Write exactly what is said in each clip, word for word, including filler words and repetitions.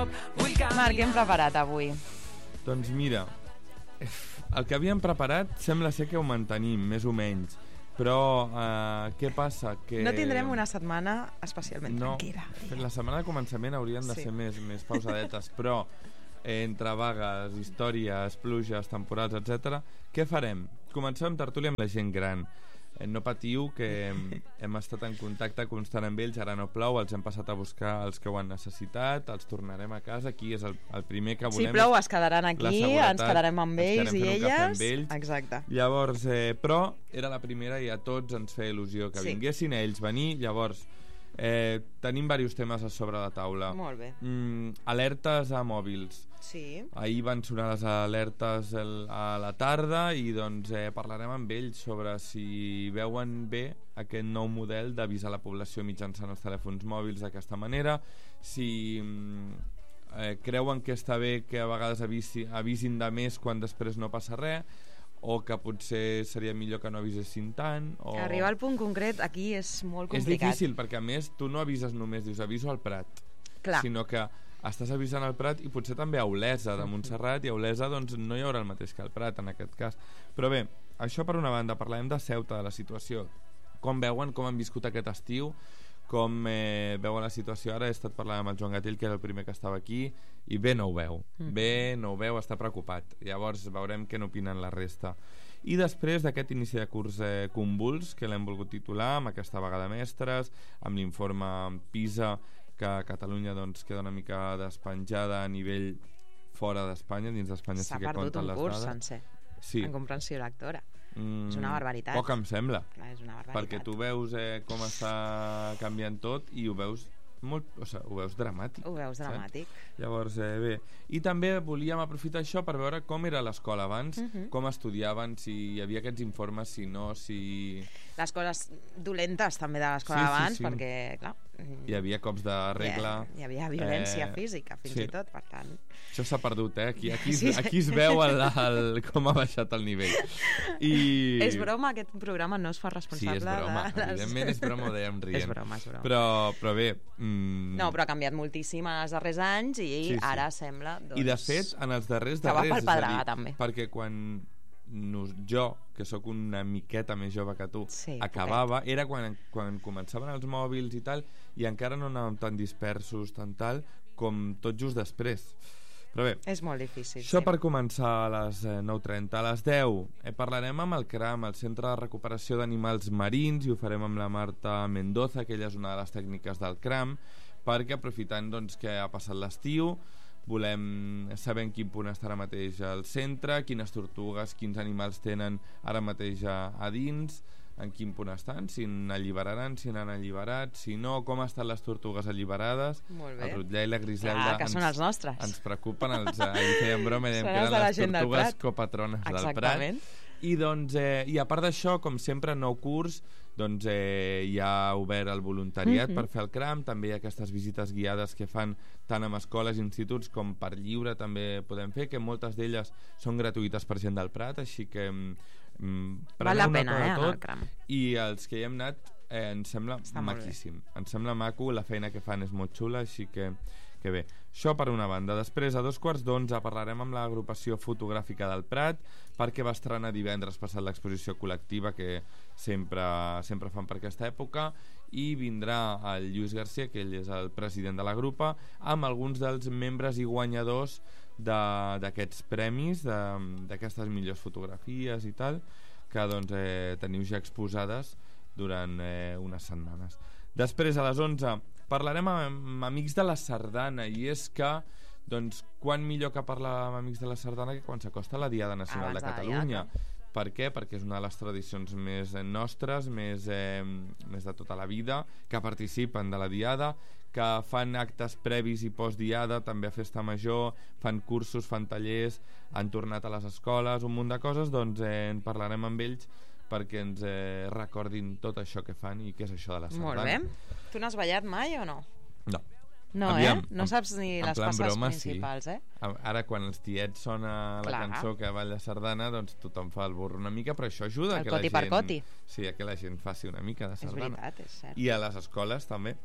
Marc, què hem preparat avui? Doncs mira, el que havíem preparat sembla ser que ho mantenim, més o menys. Però eh, què passa? Que no tindrem una setmana especialment no, tranquil·la. La setmana de començament haurien de sí. ser més, més pausadetes, però eh, entre vagues, històries, pluges, temporals, etcètera, què farem? Comencem amb tertúlia amb la gent gran. Eh, no patiu, que hem, hem estat en contacte constant amb ells, ara no plou, els hem passat a buscar els que ho han necessitat, els tornarem a casa, aquí és el, el primer que volem. Si plou es quedaran aquí, ens quedarem amb ells i elles. Amb ells. Exacte. Llavors, eh, però era la primera i a tots ens feia il·lusió que sí. vinguessin ells venir, llavors eh, tenim diversos temes a sobre la taula. Molt bé. Mm, alertes a mòbils. Sí. Ahir van sonar les alertes el, a la tarda i doncs eh, parlarem amb ells sobre si veuen bé aquest nou model d'avisar la població mitjançant els telèfons mòbils d'aquesta manera, si eh, creuen que està bé que a vegades avisi, avisin de més quan després no passa res, o que potser seria millor que no avisessin tant o... Arribar al punt concret aquí és molt complicat. És difícil perquè a més tu no avises només, dius aviso al Prat. Clar. Sinó que estàs avisant al Prat i potser també a Olesa de Montserrat, i a Olesa doncs no hi haurà el mateix que al Prat en aquest cas. Però bé, això per una banda. Parlarem de Ceuta, de la situació, com veuen, com han viscut aquest estiu, com eh, veuen la situació ara. He estat parlant amb el Joan Gatell, que era el primer que estava aquí, i bé no ho veu, mm. bé no ho veu, està preocupat. Llavors veurem què n'opinen la resta. I després d'aquest inici de curs eh, convuls, que l'hem volgut titular amb aquesta vaga de mestres, amb l'informe PISA, que Catalunya doncs, queda una mica despenjada a nivell fora d'Espanya, dins d'Espanya sí que compten les dades. S'ha perdut un curs sencer, sí. en comprensió lectora. Mm, és una barbaritat. Poc em sembla. Clar, és una barbaritat. Perquè tu veus eh, com està canviant tot i ho veus molt, o sigui, ho veus dramàtic. Ho veus dramàtic. Saps? Llavors, eh, bé. I també volíem aprofitar això per veure com era l'escola abans, uh -huh. com estudiaven, si hi havia aquests informes, si no, si... Les coses dolentes també de l'escola sí, abans, sí, sí. perquè, clar... Hi havia cops de regla. Hi, hi havia violència eh, física, fins sí. i tot, per tant... Això s'ha perdut, eh? Aquí, aquí, sí, aquí es veu el, el, com ha baixat el nivell. I... És broma, aquest programa no es fa responsable. Sí, és broma, de... evidentment és broma, ho dèiem rient. És broma, és broma. Però, però bé... Mm... No, però ha canviat moltíssim en els darrers anys i sí, sí. ara sembla... Doncs, I de fet, en els darrers que darrers... va pel pedregar, també. Perquè quan nos, jo, que sóc una miqueta més jove que tu, sí, acabava, poquet. era quan, quan començaven els mòbils i tal, i encara no anàvem tan dispersos, tan tal, com tot just després. Però bé, és molt difícil. Això sí. per començar a les nou trenta. A les deu eh, parlarem amb el CRAM, el Centre de Recuperació d'Animals Marins, i ho farem amb la Marta Mendoza, que ella és una de les tècniques del CRAM, perquè aprofitant doncs, que ha passat l'estiu, volem saber en quin punt està ara mateix el centre, quines tortugues, quins animals tenen ara mateix a, a dins, en quin punt estan, si n'alliberaran, si n'han alliberat, si no, com estan les tortugues alliberades. Molt bé. El Rotllà i la Griselda Clar, que ens, són els nostres. ens preocupen, els, ahir fèiem broma i dèiem que eren les tortugues copatrones del Prat. I, doncs, eh, i a part d'això, com sempre, nou curs, doncs eh, hi ha obert el voluntariat mm -hmm. per fer el CRAM, també hi ha aquestes visites guiades que fan tant amb escoles i instituts com per lliure també podem fer, que moltes d'elles són gratuïtes per gent del Prat, així que mm, val la pena, eh, tot, el CRAM. I els que hi hem anat eh, ens sembla Està maquíssim, ens sembla maco, la feina que fan és molt xula, així que que bé, això per una banda. Després, a dos quarts d'onze, parlarem amb l'agrupació fotogràfica del Prat, perquè va estrenar divendres passat l'exposició col·lectiva que sempre, sempre fan per aquesta època, i vindrà el Lluís Garcia, que ell és el president de la grupa, amb alguns dels membres i guanyadors d'aquests premis, d'aquestes millors fotografies i tal, que doncs, eh, teniu ja exposades durant eh, unes setmanes. Després, a les onze, parlarem amb amics de la sardana, i és que, doncs, quan millor que parlar amb amics de la sardana que quan s'acosta la Diada Nacional Abans de Catalunya. De per què? Perquè és una de les tradicions més nostres, més, eh, més de tota la vida, que participen de la Diada, que fan actes previs i post-Diada, també a Festa Major, fan cursos, fan tallers, han tornat a les escoles, un munt de coses, doncs eh, en parlarem amb ells perquè ens eh, recordin tot això que fan i què és això de la sardana. Molt bé. Tu n'has ballat mai o no? No. No, Aviam, eh? No saps ni les passes broma, principals, sí. eh? Ara, quan els tiets sona la Clar. cançó que balla sardana, doncs tothom fa el burro una mica, però això ajuda el que coti la gent... per coti. Sí, a que la gent faci una mica de sardana. És veritat, és cert. I a les escoles també.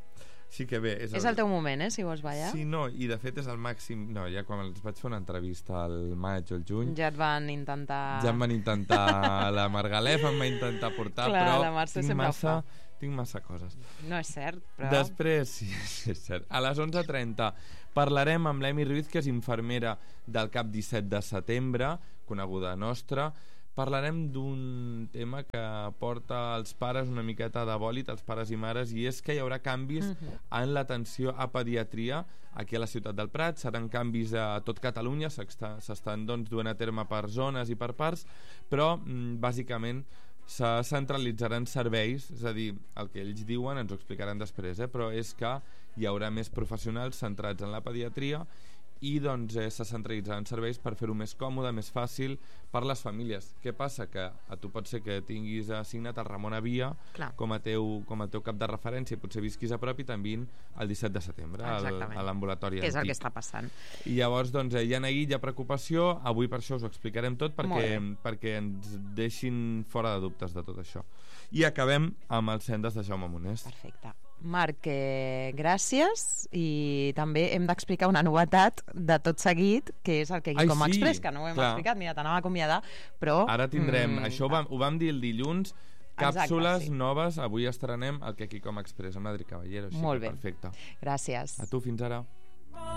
Sí que bé. És el, és el teu moment, eh, si vols ballar. Sí, no, i de fet és el màxim... No, ja quan els vaig fer una entrevista al maig o al juny... Ja et van intentar... Ja em van intentar... La Margalef em va intentar portar, Clar, però la Mercè tinc sempre massa, fa. tinc massa coses. No és cert, però... Després, sí, sí, és cert. A les onze trenta parlarem amb l'Emi Ruiz, que és infermera del CAP disset de setembre, coneguda nostra. Parlarem d'un tema que porta als pares una miqueta de bòlit, als pares i mares, i és que hi haurà canvis uh-huh. en l'atenció a pediatria aquí a la ciutat del Prat. Seran canvis a tot Catalunya, s'estan doncs, duent a terme per zones i per parts, però mm, bàsicament se centralitzaran serveis, és a dir, el que ells diuen, ens ho explicaran després, eh? Però és que hi haurà més professionals centrats en la pediatria i doncs eh, se centralitzaran serveis per fer-ho més còmode, més fàcil per les famílies. Què passa? Que a tu pot ser que tinguis assignat el Ramon Avia com a, teu, com a teu cap de referència, potser visquis a prop i t'enviïn el disset de setembre al, a l'ambulatori antic. Que és el que està passant. I llavors doncs, eh, hi ha neguit, hi ha preocupació, avui per això us ho explicarem tot perquè, perquè ens deixin fora de dubtes de tot això. I acabem amb els Sendes de Jaume Monés. Perfecte. Marc, eh, gràcies, i també hem d'explicar una novetat de tot seguit, que és el que Qui Com sí, Express, que no ho hem clar. explicat, mira, t'anava a acomiadar, però... Ara tindrem, mm, això ho vam, ho vam dir el dilluns, càpsules Exacte, sí. noves, avui estrenem el que Qui Com Express amb l'Adri Caballero, així Molt que bé. perfecte. Gràcies. A tu, fins ara.